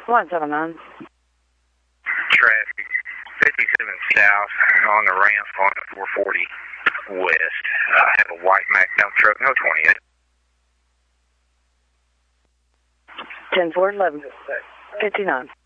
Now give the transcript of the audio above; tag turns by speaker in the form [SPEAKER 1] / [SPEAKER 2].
[SPEAKER 1] 179.
[SPEAKER 2] Traffic, 57 south on the ramp on 440 west. I have a white Mack dump truck, no 28.
[SPEAKER 1] 10-4, 11, 59.